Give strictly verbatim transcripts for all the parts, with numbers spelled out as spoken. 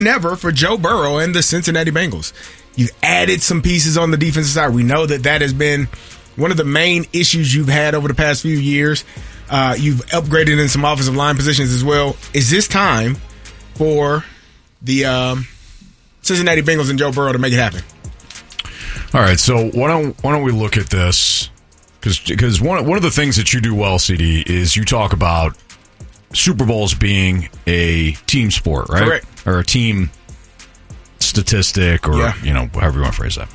never for Joe Burrow and the Cincinnati Bengals. You've added some pieces on the defensive side. We know that that has been one of the main issues you've had over the past few years. Uh, you've upgraded in some offensive line positions as well. Is this time for the um, Cincinnati Bengals and Joe Burrow to make it happen? All right, so why don't why don't we look at this? Because one one of the things that you do well, C D, is you talk about Super Bowls being a team sport, right? Correct. Or a team statistic, or yeah. you know, however you want to phrase that.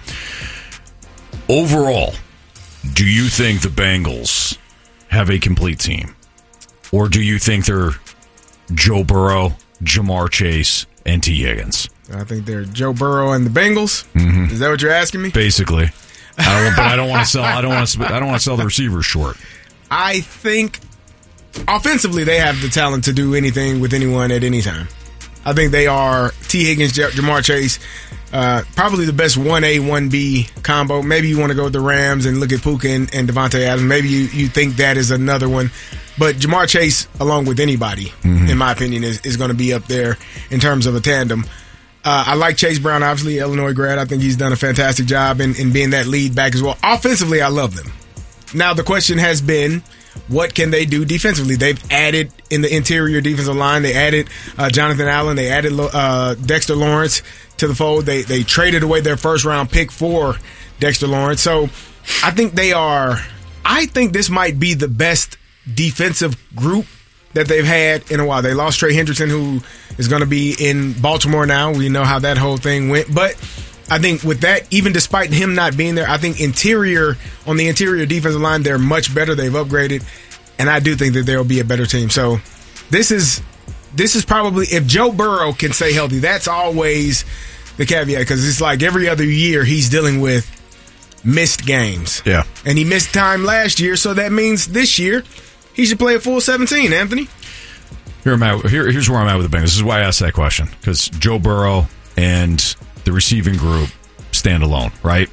Overall, do you think the Bengals have a complete team, or do you think they're Joe Burrow, Jamar Chase, and T. Higgins? I think they're Joe Burrow and the Bengals. Mm-hmm. Is that what you're asking me? Basically, I don't, but I don't want to sell. I don't want to. I don't want to sell the receivers short. I think offensively they have the talent to do anything with anyone at any time. I think they are T. Higgins, J- Jamar Chase, uh, probably the best one A, one B combo. Maybe you want to go with the Rams and look at Puka and, and Devontae Adams. Maybe you, you think that is another one. But Jamar Chase, along with anybody, mm-hmm. in my opinion, is, is going to be up there in terms of a tandem. Uh, I like Chase Brown, obviously, Illinois grad. I think he's done a fantastic job in, in being that lead back as well. Offensively, I love them. Now, the question has been, what can they do defensively? They've added in the interior defensive line. They added uh, Jonathan Allen. They added uh, Dexter Lawrence to the fold. They they traded away their first round pick for Dexter Lawrence. So I think they are. I think this might be the best defensive group that they've had in a while. They lost Trey Hendrickson, who is going to be in Baltimore now. We know how that whole thing went, but I think with that, even despite him not being there, I think interior on the interior defensive line, they're much better. They've upgraded, and I do think that they'll be a better team. So this is this is probably, if Joe Burrow can stay healthy, that's always the caveat, because it's like every other year he's dealing with missed games. Yeah, and he missed time last year, so that means this year he should play a full seventeen. Anthony, here I'm at, here, here's where I'm at with the Bengals. This is why I asked that question, because Joe Burrow and the receiving group stand alone, right?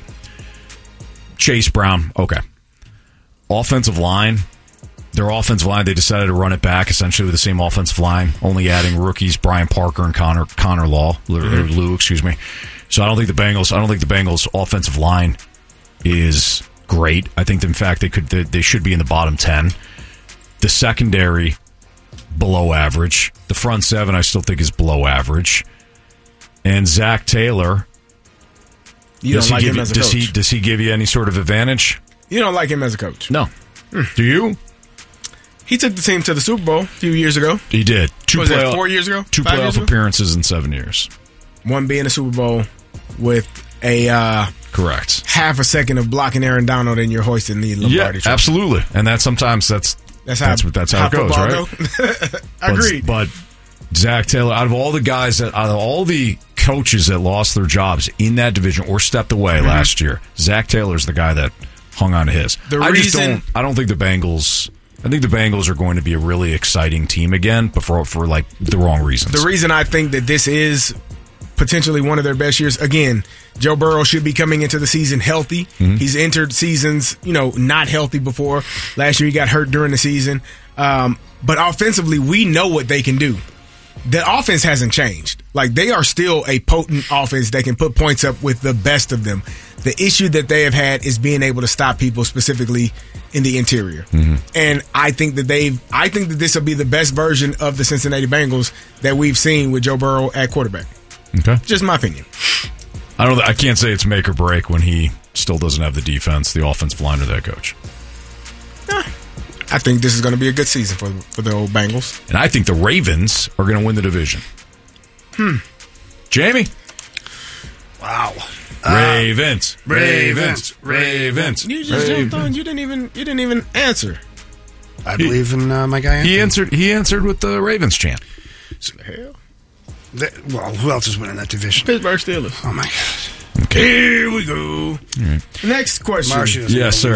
Chase Brown, okay. Offensive line, their offensive line, they decided to run it back essentially with the same offensive line, only adding rookies Brian Parker and Connor Connor Law, mm-hmm. Lou, excuse me. So I don't think the Bengals, I don't think the Bengals offensive line is great. I think, in fact, they could they, they should be in the bottom ten. The secondary, below average. The front seven, I still think, is below average. And Zach Taylor, you does, don't he like give him you, as a does coach. he does he give you any sort of advantage? You don't like him as a coach. No. Hmm. Do you? He took the team to the Super Bowl a few years ago. He did. Two what was playoff, that, four years ago? Two Five playoff years ago? appearances in seven years. One being a Super Bowl with a uh, correct half a second of blocking Aaron Donald, and you're hoisting the Lombardi yeah, trophy. Absolutely. And that sometimes that's that's how, that's, that's how, how it goes, right? Go. Agreed. But, but Zach Taylor, out of all the guys that, out of all the coaches that lost their jobs in that division or stepped away mm-hmm. last year, Zach Taylor's the guy that hung on to his. The I reason, just don't. I don't think the Bengals. I think the Bengals are going to be a really exciting team again, but for for like the wrong reasons. The reason I think that this is potentially one of their best years, again, Joe Burrow should be coming into the season healthy. Mm-hmm. He's entered seasons, you know, not healthy before. Last year he got hurt during the season. Um, but offensively, we know what they can do. The offense hasn't changed. Like, they are still a potent offense that can put points up with the best of them. The issue that they have had is being able to stop people, specifically in the interior. Mm-hmm. And I think that they've, I think that this will be the best version of the Cincinnati Bengals that we've seen with Joe Burrow at quarterback. Okay. Just my opinion. I don't, I can't say it's make or break when he still doesn't have the defense, the offensive line, or that coach. Eh. I think this is going to be a good season for for the old Bengals. And I think the Ravens are going to win the division. Hmm. Jamie? Wow. Ravens. Uh, Ravens. Ravens. You just Ravens. jumped on. You didn't even you didn't even answer. I believe he, in uh, my guy Anthony. He answered he answered with the Ravens chant. So, hell. The, well, who else is winning that division? Pittsburgh Steelers. Oh my God. Okay. Here we go. Right. Next question. Marshy doesn't Yes, sir.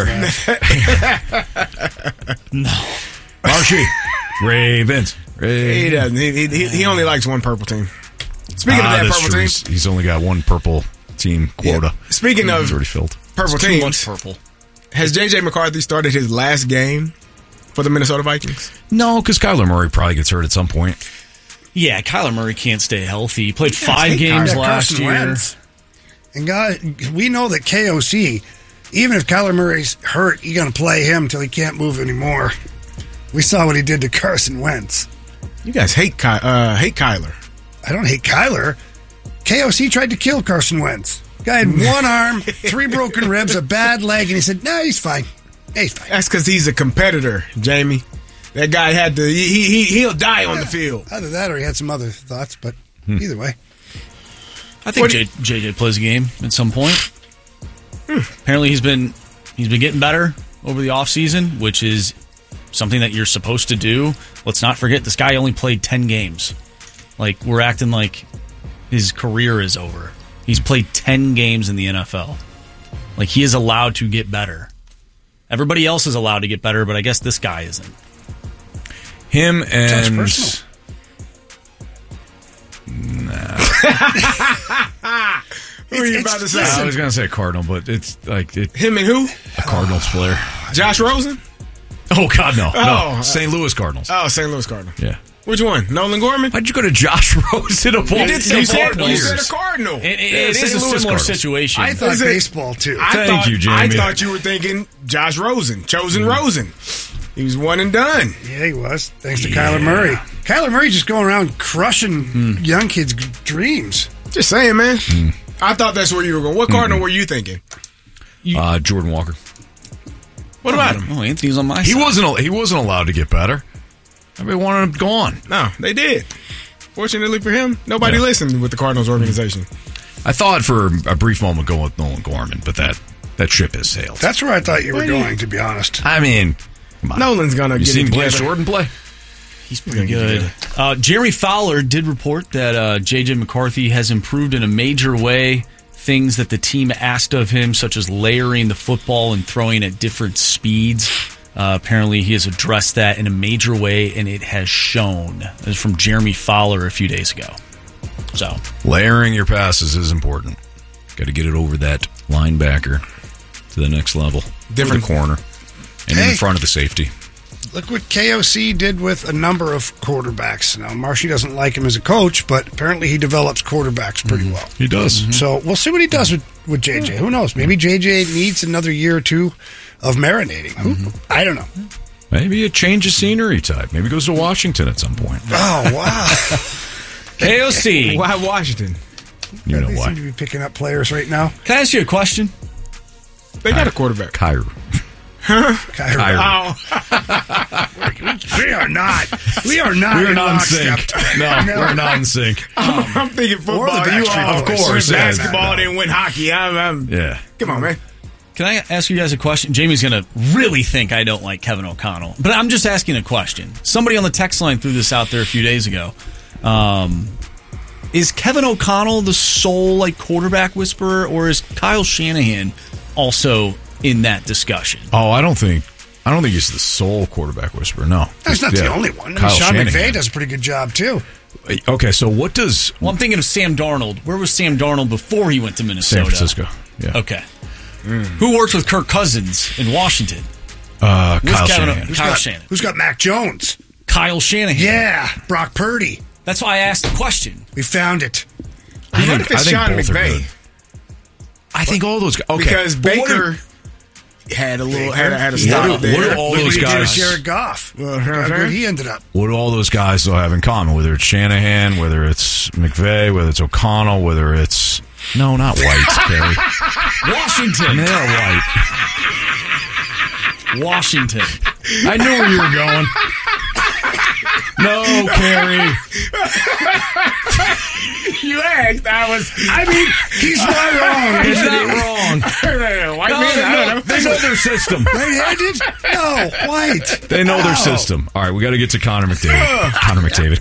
No. Marshy. Ravens. Ravens. He doesn't. He, he, he only likes one purple team. Speaking ah, of that that's purple true. team. He's, he's only got one purple team quota. Yeah. Speaking of he's already filled. purple it's teams. Too much purple. Has J J McCarthy started his last game for the Minnesota Vikings? No, because Kyler Murray probably gets hurt at some point. Yeah, Kyler Murray can't stay healthy. He played five Hey, games Carson last year. Wentz. And God, we know that K O C, even if Kyler Murray's hurt, you're going to play him until he can't move anymore. We saw what he did to Carson Wentz. You guys hate Ky- uh, hate Kyler. I don't hate Kyler. K O C tried to kill Carson Wentz. Guy had one arm, three broken ribs, a bad leg, and he said, no, he's fine. Yeah, he's fine. That's because he's a competitor, Jamie. That guy had to. He he he'll die on Yeah, the field. Either that or he had some other thoughts, but Hmm. either way. I think J- JJ plays a game at some point. Hmm. Apparently, he's been he's been getting better over the offseason, which is something that you're supposed to do. Let's not forget, this guy only played ten games. Like, we're acting like his career is over. He's played ten games in the N F L. Like, he is allowed to get better. Everybody else is allowed to get better, but I guess this guy isn't. Him Sounds and personal. Who are you It's- about to it's- say? listen. I was going to say a Cardinal, but it's like it, Him and who? a Cardinals player. Josh Rosen? Oh, God, no. Oh. no. Saint Louis Cardinals. Oh, Saint Louis Cardinal. Yeah. Which one? Nolan Gorman? Why'd you go to Josh Rosen of all You did say of all Cardinal. You players? said a Cardinal. It, it, Yeah, it Saint is a Louis similar Cardinals. situation. I thought Is it- baseball, too. I Thank thought, you, Jamie. I thought you were thinking Josh Rosen, chosen Rosen. He was one and done. Yeah, he was. Thanks to Kyler Murray. Kyler Murray just going around crushing young kids' g- dreams. Just saying, man. I thought that's where you were going. What Cardinal were you thinking? Uh, Jordan Walker. What about him? Oh, Anthony's on my He side. wasn't. He wasn't allowed to get better. Everybody wanted him gone. No, they did. Fortunately for him, nobody Yeah. listened with the Cardinals organization. I thought for a brief moment going with Nolan Gorman, but that that ship has sailed. That's where I thought you were What do you- going, to be honest. I mean, come on. Nolan's gonna You get seen it Lance together. Jordan play? He's pretty good. Uh, Jerry Fowler did report that uh, J J McCarthy has improved in a major way. Things that the team asked of him, such as layering the football and throwing at different speeds. Uh, apparently, he has addressed that in a major way, and it has shown. This is from Jeremy Fowler a few days ago. So, Layering your passes is important. Got to get it over that linebacker to the next level. Different- Over the corner. And in Hey. front of the safety. Look what K O C did with a number of quarterbacks. Now, Marshy doesn't like him as a coach, but apparently he develops quarterbacks pretty well. He does. So we'll see what he does with, with J J. Who knows? Maybe J J needs another year or two of marinating. Who? I don't know. Maybe a change of scenery type. Maybe goes to Washington at some point. Oh, wow. K O C. Why Washington? You know they why. seem to be picking up players right now. Can I ask you a question? They got a quarterback. Kyrie. Kyrie. Kyrie. Oh, We are not. We are not. We are in not in lockstep. sync. No, we're not in sync. I'm, I'm thinking football. or the You Backstreet are, Boys. Of course, Win yeah. basketball, then win hockey. I'm, I'm, Yeah. Come on, man. Can I ask you guys a question? Jamie's going to really think I don't like Kevin O'Connell. But I'm just asking a question. Somebody on the text line threw this out there a few days ago. Um, is Kevin O'Connell the sole like quarterback whisperer, or is Kyle Shanahan also in that discussion? Oh, I don't think I don't think he's the sole quarterback whisperer. No. That's not Yeah. the only one. I mean, Kyle Sean Shanahan. McVay does a pretty good job, too. Okay, so what does Well, I'm thinking of Sam Darnold. Where was Sam Darnold before he went to Minnesota? San Francisco? Yeah. Okay. Who worked with Kirk Cousins in Washington? Uh, With Kyle Kevin- Shanahan. Who's Kyle got, Shanahan. Who's got Mac Jones? Kyle Shanahan. Yeah, Brock Purdy. That's why I asked the question. We found it. I What think, if it's I think Sean both are McVay? good. I think all those guys. Okay, Because but what Baker are- had a little had a, had a What stop do- what there. do all Look those what he did with guys? Jared Goff. Well, Look how good he ended up. What do all those guys though have in common? Whether it's Shanahan, whether it's McVay, whether it's O'Connell, whether it's no, not White, Kerry. Washington. They're White. Washington. I knew where you were going. No, Kerry. You asked, I was. I mean, he's not wrong. He's is he? not wrong. White No, man, they, I know, don't know. they know their system. Right-handed? No, white. They know their No. system. All right, we got to get to Connor McDavid. Connor McDavid.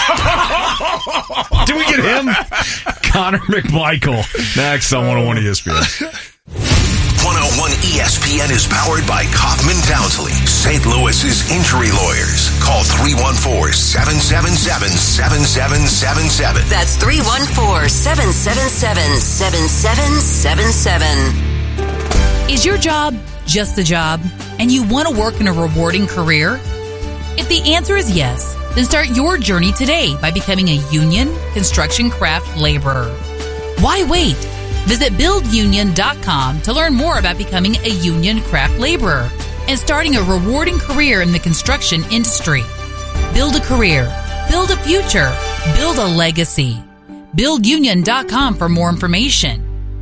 Did we get him? Connor McMichael. Next on one oh one E S P N. one oh one E S P N is powered by Kaufman Townsley, Saint Louis's injury lawyers. Call three one four, seven seven seven, seven seven seven seven. That's three one four, seven seven seven, seven seven seven seven. Is your job just a job and you want to work in a rewarding career? If the answer is yes, Then start your journey today by becoming a union construction craft laborer. Why wait? Visit build union dot com to learn more about becoming a union craft laborer and starting a rewarding career in the construction industry. Build a career, build a future, build a legacy. build union dot com for more information.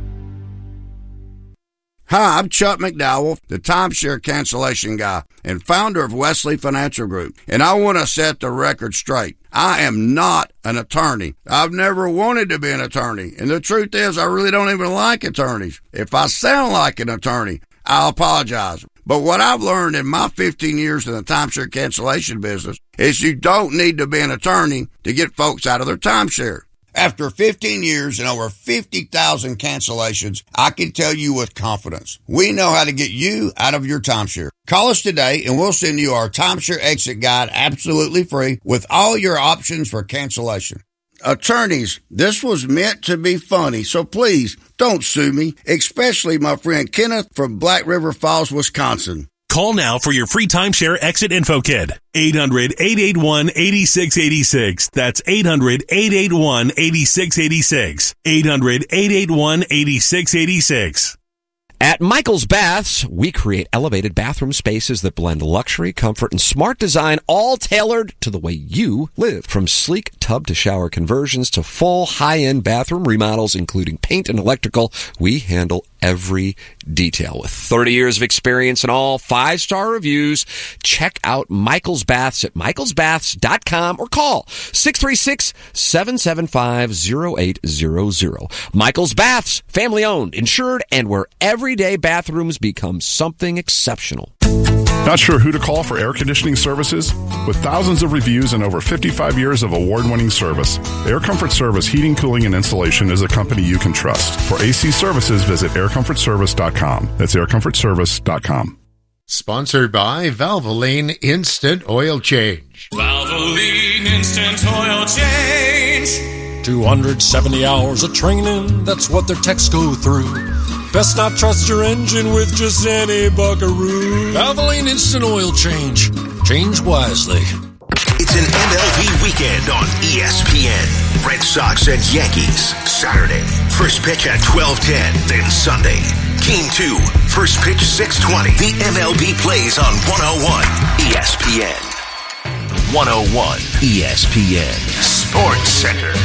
Hi, I'm Chuck McDowell, the timeshare cancellation guy and founder of Wesley Financial Group, and I want to set the record straight. I am not an attorney. I've never wanted to be an attorney, and the truth is I really don't even like attorneys. If I sound like an attorney, I'll apologize. But what I've learned in my fifteen years in the timeshare cancellation business is you don't need to be an attorney to get folks out of their timeshare. After fifteen years and over fifty thousand cancellations, I can tell you with confidence, we know how to get you out of your timeshare. Call us today and we'll send you our timeshare exit guide absolutely free with all your options for cancellation. Attorneys, this was meant to be funny, so please don't sue me, especially my friend Kenneth from Black River Falls, Wisconsin. Call now for your free timeshare exit info kit. eight hundred, eight eight one, eight six eight six. That's eight hundred, eight eight one, eight six eight six. eight hundred, eight eight one, eight six eight six. At Michael's Baths, we create elevated bathroom spaces that blend luxury, comfort, and smart design, all tailored to the way you live. From sleek tub to shower conversions to full high-end bathroom remodels, including paint and electrical, we handle every detail. With thirty years of experience and all five-star reviews, check out Michael's Baths at michaels baths dot com or call six three six, seven seven five, zero eight zero zero. Michael's Baths, family-owned, insured, and where everyday bathrooms become something exceptional. Not sure who to call for air conditioning services? With thousands of reviews and over fifty-five years of award-winning service, Air Comfort Service Heating, Cooling, and Installation is a company you can trust. For A C services, visit air comfort service dot com. That's air comfort service dot com. Sponsored by Valvoline Instant Oil Change. Valvoline Instant Oil Change. two hundred seventy hours of training, that's what their techs go through. Best not trust your engine with just any buckaroo. Valvoline Instant Oil Change. Change wisely. It's an M L B weekend on E S P N. Red Sox and Yankees, Saturday. First pitch at twelve ten, then Sunday. Game two, first pitch six twenty. The M L B plays on one oh one E S P N. one oh one E S P N Sports Center.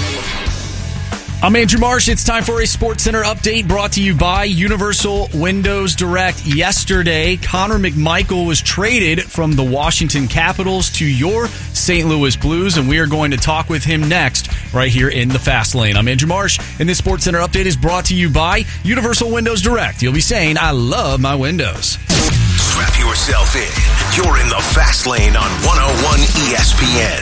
I'm Andrew Marsh. It's time for a Sports Center update brought to you by Universal Windows Direct. Yesterday, Connor McMichael was traded from the Washington Capitals to your Saint Louis Blues, and we are going to talk with him next right here in the Fast Lane. I'm Andrew Marsh, and this Sports Center update is brought to you by Universal Windows Direct. You'll be saying, I love my windows. Strap yourself in. You're in the Fast Lane on one oh one E S P N.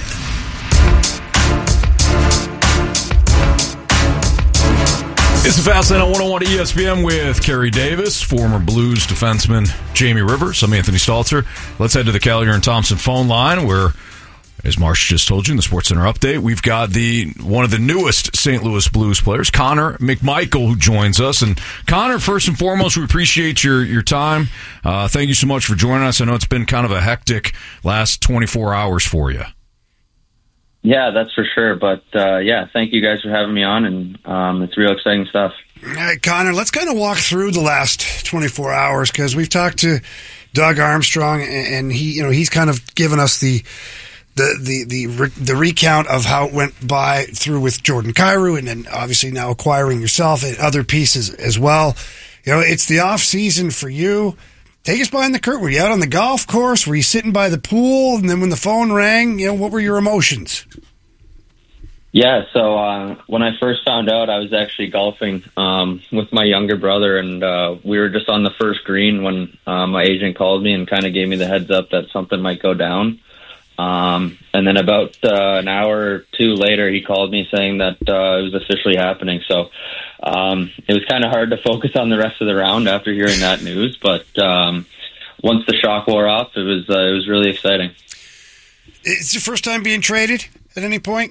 It's the Fast Lane on one oh one E S P N with Kerry Davis, former Blues defenseman Jamie Rivers. I'm Anthony Stalter. Let's head to the Callier and Thompson phone line where, as Marsh just told you in the Sports Center update, we've got the one of the newest Saint Louis Blues players, Connor McMichael, who joins us. And Connor, first and foremost, we appreciate your, your time. Uh, thank you so much for joining us. I know it's been kind of a hectic last twenty-four hours for you. Yeah, that's for sure. But, uh, yeah, thank you guys for having me on, and um, it's real exciting stuff. All right, Connor, let's kind of walk through the last twenty-four hours because we've talked to Doug Armstrong, and he, you know, he's kind of given us the the the the, the recount of how it went by through with Jordan Kyrou, and then obviously now acquiring yourself and other pieces as well. You know, it's the off season for you. Take us behind the curtain. Were you out on the golf course? Were you sitting by the pool? And then when the phone rang, you know, what were your emotions? Yeah, so uh, when I first found out, I was actually golfing um, with my younger brother, and uh, we were just on the first green when uh, my agent called me and kind of gave me the heads up that something might go down. Um, and then about uh, an hour or two later, he called me saying that uh, it was officially happening. So um, it was kind of hard to focus on the rest of the round after hearing that news. But um, once the shock wore off, it was uh, it was really exciting. It's your first time being traded at any point?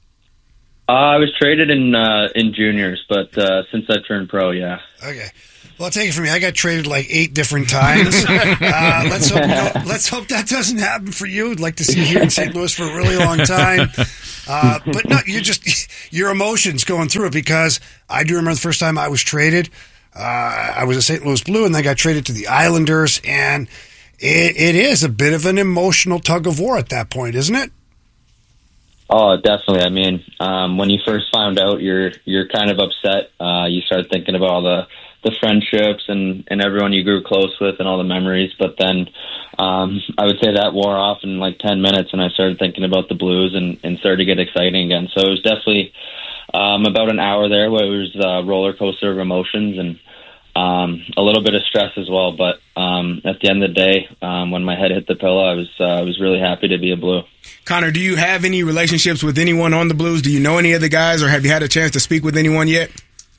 Uh, I was traded in uh, in juniors, but uh, since I turned pro, yeah. Okay. Well, I'll take it from me. I got traded like eight different times. uh, let's hope no, let's hope that doesn't happen for you. I'd like to see you here in Saint Louis for a really long time. Uh, but no, you're just your emotions going through it, because I do remember the first time I was traded. Uh, I was a Saint Louis Blue, and then got traded to the Islanders, and it, it is a bit of an emotional tug of war at that point, isn't it? Oh, definitely. I mean, um, when you first found out, you're you're kind of upset. Uh, you start thinking about all the the friendships and, and everyone you grew close with and all the memories. But then um, I would say that wore off in like ten minutes, and I started thinking about the Blues and, and started to get exciting again. So it was definitely um, about an hour there where it was a roller coaster of emotions and um, a little bit of stress as well. But um, at the end of the day, um, when my head hit the pillow, I was uh, I was really happy to be a Blue. Connor, do you have any relationships with anyone on the Blues? Do you know any of the guys, or have you had a chance to speak with anyone yet?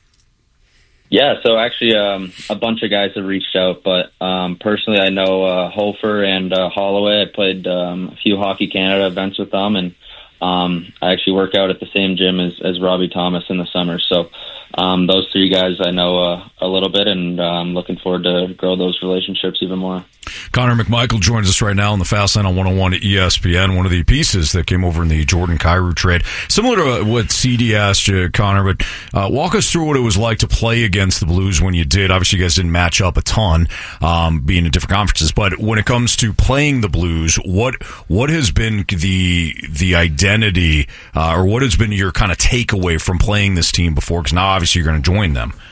Yeah, so actually um, a bunch of guys have reached out, but um, personally I know uh, Hofer and uh, Holloway. I played um, a few Hockey Canada events with them, and um, I actually work out at the same gym as, as Robbie Thomas in the summer. So um, those three guys I know uh, a little bit, and I'm looking forward to grow those relationships even more. Connor McMichael joins us right now on the Fast Line on one oh one at E S P N, one of the pieces that came over in the Jordan Kyrou trade. Similar to what C D asked you, Connor, but uh, walk us through what it was like to play against the Blues when you did. Obviously, you guys didn't match up a ton, um, being in different conferences, but when it comes to playing the Blues, what what has been the the identity, uh, or what has been your kind of takeaway from playing this team before? Because now, obviously, you're going to join them.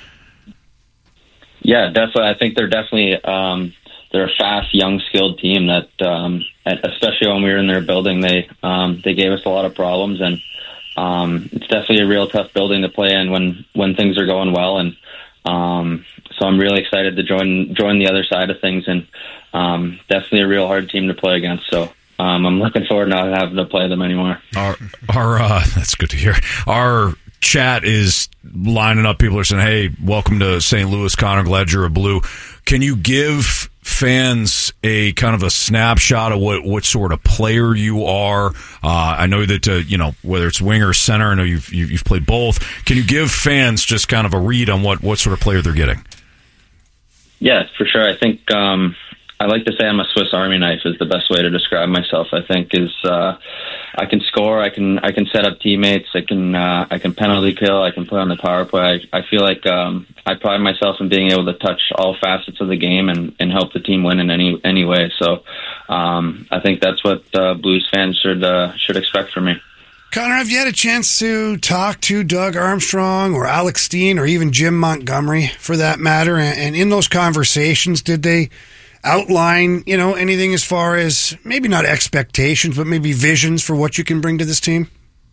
Yeah, definitely. I think they're definitely... Um, They're a fast, young, skilled team that, um, especially when we were in their building, they um, they gave us a lot of problems, and um, it's definitely a real tough building to play in when, when things are going well. And um, so I'm really excited to join join the other side of things, and um, definitely a real hard team to play against. So um, I'm looking forward to not having to play them anymore. Our, our uh, that's good to hear. Our chat is lining up. People are saying, "Hey, welcome to Saint Louis, Connor. Glad you're a Blue." Can you give fans a kind of a snapshot of what, what sort of player you are? Uh, I know that, uh, you know, whether it's winger or center, I know you've, you've played both. Can you give fans just kind of a read on what, what sort of player they're getting? Yeah, for sure. I think um, I like to say I'm a Swiss Army knife is the best way to describe myself. I think is uh, I can score, I can I can set up teammates, I can uh, I can penalty kill, I can play on the power play. I, I feel like um, I pride myself in being able to touch all facets of the game and, and help the team win in any any way. So um, I think that's what uh, Blues fans should uh, should expect from me. Connor, have you had a chance to talk to Doug Armstrong or Alex Steen or even Jim Montgomery, for that matter? And, and in those conversations, did they outline, you know, anything as far as maybe not expectations, but maybe visions for what you can bring to this team?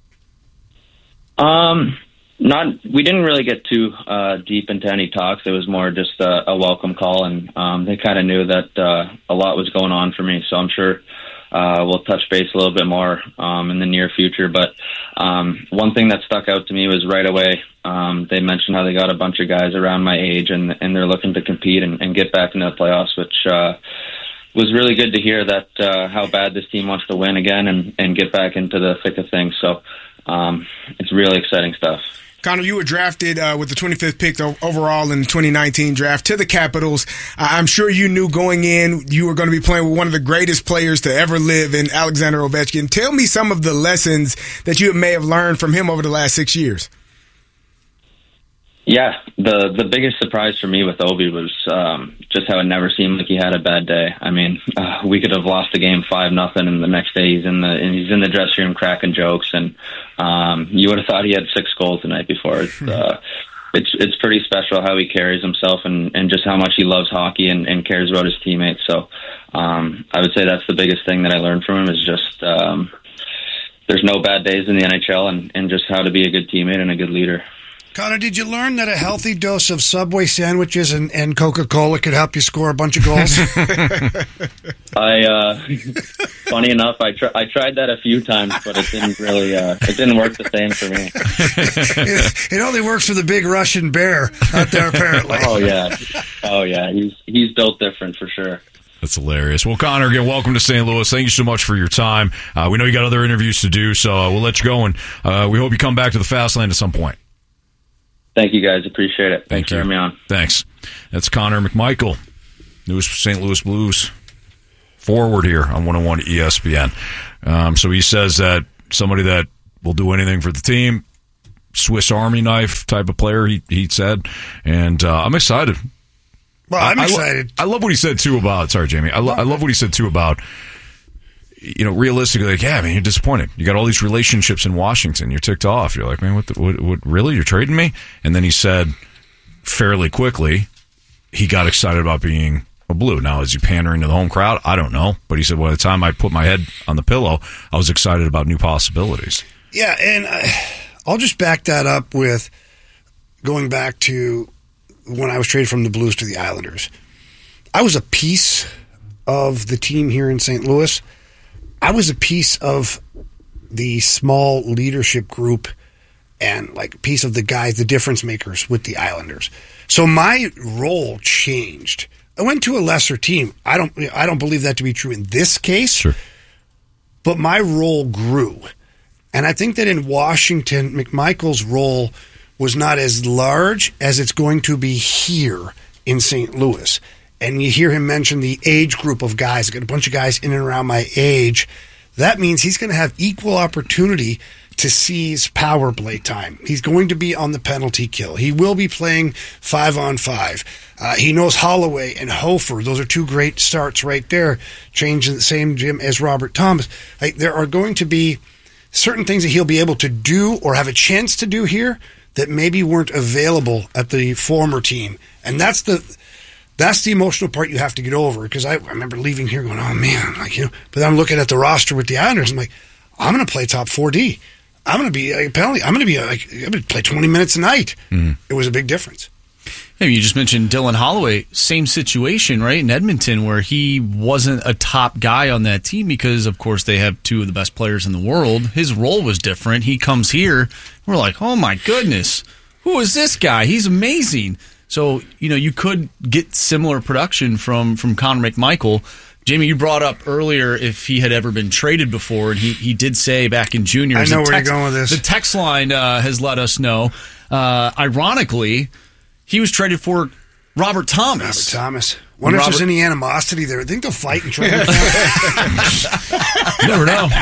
Um, not. We didn't really get too uh, deep into any talks. It was more just a, a welcome call, and um, they kind of knew that uh, a lot was going on for me. So I'm sure uh, we'll touch base a little bit more um, in the near future. But um, one thing that stuck out to me was right away. Um, they mentioned how they got a bunch of guys around my age, and and they're looking to compete and, and get back into the playoffs, which uh, was really good to hear. That uh, how bad this team wants to win again and, and get back into the thick of things. So um, it's really exciting stuff. Connor, you were drafted uh, with the twenty-fifth pick overall in the twenty nineteen draft to the Capitals. Uh, I'm sure you knew going in you were going to be playing with one of the greatest players to ever live in Alexander Ovechkin. Tell me some of the lessons that you may have learned from him over the last six years. Yeah, the the biggest surprise for me with Ovi was um, just how it never seemed like he had a bad day. I mean, uh, we could have lost the game five nothing, and the next day he's in the and he's in the dressing room cracking jokes, and um, you would have thought he had six goals the night before. It's uh, it's, it's pretty special how he carries himself, and, and just how much he loves hockey and, and cares about his teammates. So um, I would say that's the biggest thing that I learned from him is just um, there's no bad days in the N H L, and, and just how to be a good teammate and a good leader. Connor, did you learn that a healthy dose of Subway sandwiches and, and Coca-Cola could help you score a bunch of goals? I, uh, funny enough, I, tr- I tried that a few times, but it didn't really, uh, it didn't work the same for me. it, it only works for the big Russian bear out there, apparently. Oh, yeah. Oh, yeah. He's, he's built different for sure. That's hilarious. Well, Connor, again, welcome to Saint Louis. Thank you so much for your time. Uh, we know you got other interviews to do, so uh, we'll let you go, and uh, we hope you come back to the Fast Lane at some point. Thank you, guys. Appreciate it. Thank Thanks you. for having me on. Thanks. That's Connor McMichael, newest Saint Louis Blues forward here on one oh one E S P N. Um, so he says that somebody that will do anything for the team, Swiss Army knife type of player, he, he said. And uh, I'm excited. Well, I'm I, excited. I, lo- I love what he said, too, about, sorry, Jamie. I, lo- I love what he said, too, about, you know, realistically, like, yeah, man, you're disappointed. You got all these relationships in Washington. You're ticked off. You're like, man, what, the, what, what, really? You're trading me? And then he said, fairly quickly, he got excited about being a Blue. Now, is he pandering to the home crowd? I don't know. But he said, by the time I put my head on the pillow, I was excited about new possibilities. Yeah, and I, I'll just back that up with going back to when I was traded from the Blues to the Islanders. I was a piece of the team here in Saint Louis. I was a piece of the small leadership group and like piece of the guys, the difference makers with the Islanders. So my role changed. I went to a lesser team. I don't I don't believe that to be true in this case. Sure. But my role grew. And I think that in Washington, McMichael's role was not as large as it's going to be here in Saint Louis. And you hear him mention the age group of guys. I got a bunch of guys in and around my age. That means he's going to have equal opportunity to seize power play time. He's going to be on the penalty kill. He will be playing five on five. Uh, he knows Holloway and Hofer. Those are two great starts right there. Changing the same gym as Robert Thomas. Like, there are going to be certain things that he'll be able to do or have a chance to do here that maybe weren't available at the former team. And that's the that's the emotional part you have to get over. Because I, I remember leaving here going, oh man, like, you know. But I'm looking at the roster with the Islanders. I'm like, I'm going to play top four D. I'm going to be a penalty. I'm going to be like, I'm going to play twenty minutes a night. Mm-hmm. It was a big difference. Hey, you just mentioned Dylan Holloway. Same situation, right, in Edmonton, where he wasn't a top guy on that team because, of course, they have two of the best players in the world. His role was different. He comes here, we're like, oh my goodness, who is this guy? He's amazing. So, you know, you could get similar production from from Connor McMichael. Jamie, you brought up earlier if he had ever been traded before, and he, he did say back in juniors. I know where text, you're going with this. The text line uh, has let us know. Uh, ironically, he was traded for Robert Thomas. Robert Thomas. Wonder Robert, if there's any animosity there. I think they'll fight and trade. You never know.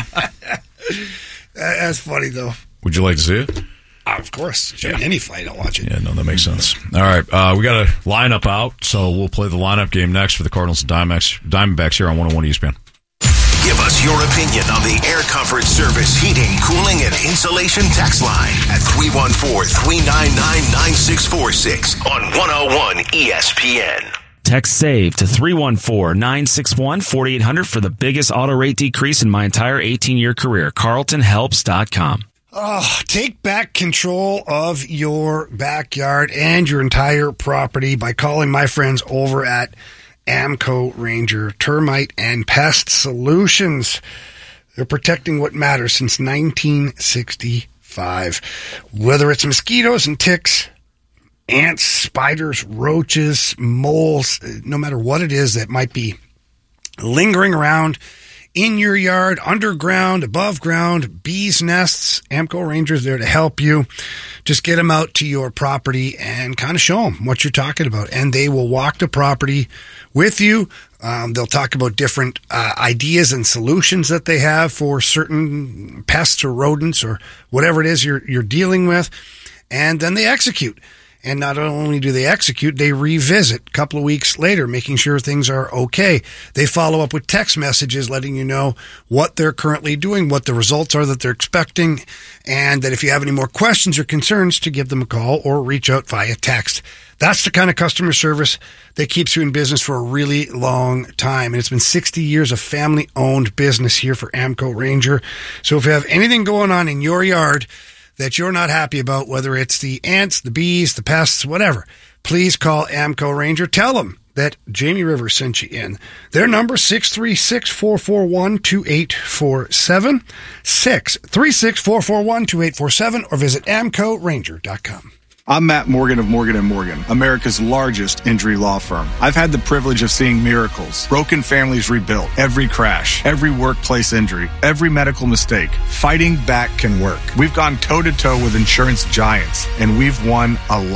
That's funny, though. Would you like to see it? Uh, of course. Yeah. Any fight, I'll watch it. Yeah, no, that makes sense. All right, uh, we got a lineup out, so we'll play the lineup game next for the Cardinals and Diamondbacks, Diamondbacks here on one oh one E S P N. Give us your opinion on the Air Comfort Service heating, cooling, and insulation text line at three one four, three nine nine, nine six four six on one oh one E S P N. Text SAVE to three one four, nine six one, four eight hundred for the biggest auto rate decrease in my entire eighteen-year career. Carlton Helps dot com. Oh, take back control of your backyard and your entire property by calling my friends over at Amco Ranger Termite and Pest Solutions. They're protecting what matters since nineteen sixty-five. Whether it's mosquitoes and ticks, ants, spiders, roaches, moles, no matter what it is that might be lingering around in your yard, underground, above ground, bees' nests, Amco Ranger's there to help you. Just get them out to your property and kind of show them what you're talking about. And they will walk the property with you. Um, they'll talk about different uh, ideas and solutions that they have for certain pests or rodents or whatever it is you're, you're dealing with. And then they execute. And not only do they execute, they revisit a couple of weeks later, making sure things are okay. They follow up with text messages letting you know what they're currently doing, what the results are that they're expecting, and that if you have any more questions or concerns, to give them a call or reach out via text. That's the kind of customer service that keeps you in business for a really long time. And it's been sixty years of family-owned business here for Amco Ranger. So if you have anything going on in your yard that you're not happy about, whether it's the ants, the bees, the pests, whatever, please call Amco Ranger. Tell them that Jamie Rivers sent you in. Their number, six three six, four four one, two eight four seven, six three six, four four one, two eight four seven, or visit amco ranger dot com. I'm Matt Morgan of Morgan and Morgan, America's largest injury law firm. I've had the privilege of seeing miracles, broken families rebuilt, every crash, every workplace injury, every medical mistake. Fighting back can work. We've gone toe-to-toe with insurance giants, and we've won a lot.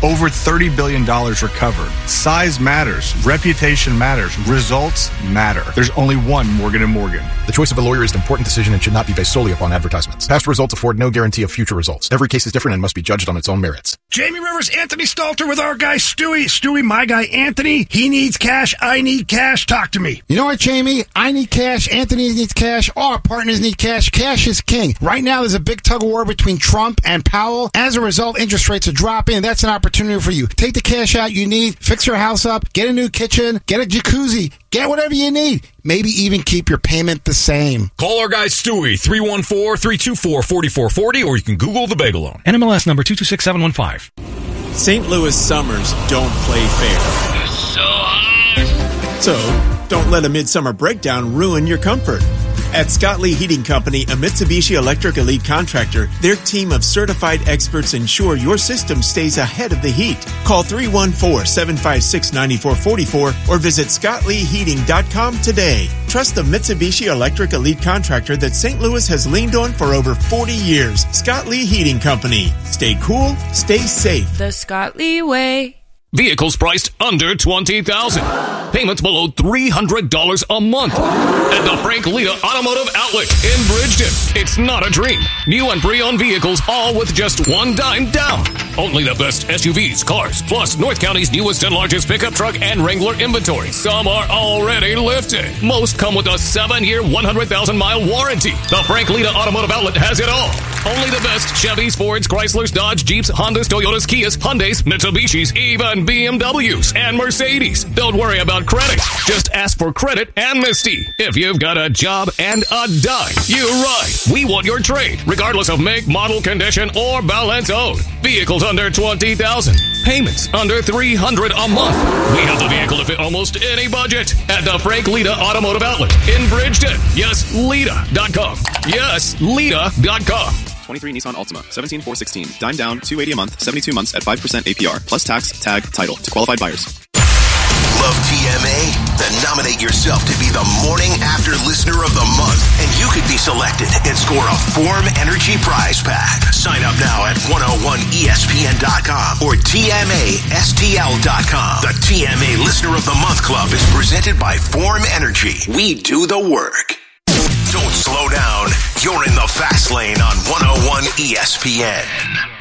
Over thirty billion dollars recovered. Size matters. Reputation matters. Results matter. There's only one Morgan and Morgan. The choice of a lawyer is an important decision and should not be based solely upon advertisements. Past results afford no guarantee of future results. Every case is different and must be judged on its own merits. Jamie Rivers, Anthony Stalter with our guy Stewie. Stewie, my guy Anthony. He needs cash. I need cash. Talk to me. You know what, Jamie? I need cash. Anthony needs cash. All our partners need cash. Cash is king. Right now, there's a big tug of war between Trump and Powell. As a result, interest rates are dropping. That's an opportunity for you. Take the cash out you need. Fix your house up. Get a new kitchen. Get a jacuzzi. Get whatever you need. Maybe even keep your payment the same. Call our guy Stewie, three one four, three two four, four four four zero, or you can Google the Bagel Loan. N M L S number two two six seven one five. Saint Louis summers don't play fair. So hot. So, don't let a midsummer breakdown ruin your comfort. At Scott Lee Heating Company, a Mitsubishi Electric Elite contractor, their team of certified experts ensure your system stays ahead of the heat. Call three one four, seven five six, nine four four four or visit scott lee heating dot com today. Trust the Mitsubishi Electric Elite contractor that Saint Louis has leaned on for over forty years. Scott Lee Heating Company. Stay cool, stay safe. The Scott Lee way. Vehicles priced under twenty thousand dollars. Payments below three hundred dollars a month. At the Frank Lita Automotive Outlet in Bridgeton. It's not a dream. New and pre-owned vehicles, all with just one dime down. Only the best S U Vs, cars, plus North County's newest and largest pickup truck and Wrangler inventory. Some are already lifted. Most come with a seven-year, one hundred thousand mile warranty. The Frank Lita Automotive Outlet has it all. Only the best Chevys, Fords, Chryslers, Dodge, Jeeps, Hondas, Toyotas, Kias, Hyundais, Mitsubishis, even B M Ws and Mercedes. Don't worry about credit. Just ask for credit amnesty. If you've got a job and a dime, you ride. We want your trade, regardless of make, model, condition, or balance owed. Vehicles under twenty thousand dollars. Payments under three hundred dollars a month. We have the vehicle to fit almost any budget at the Frank Lita Automotive Outlet in Bridgeton. Yes, Lita dot com. Yes, Lita dot com. twenty-three Nissan Altima, seventeen four sixteen, dime down, two eighty a month, seventy-two months at five percent A P R, plus tax, tag, title to qualified buyers. Love T M A? Then nominate yourself to be the Morning After Listener of the Month, and you could be selected and score a Form Energy prize pack. Sign up now at one oh one E S P N dot com or T M A S T L dot com. The T M A Listener of the Month Club is presented by Form Energy. We do the work. Don't slow down. You're in the fast lane on one oh one E S P N.